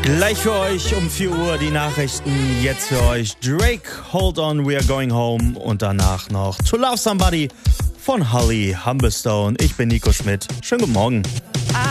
Gleich für euch um 4 Uhr die Nachrichten. Jetzt für euch Drake, Hold On, We Are Going Home. Und danach noch To Love Somebody von Holly Humberstone. Ich bin Nico Schmidt. Schönen guten Morgen.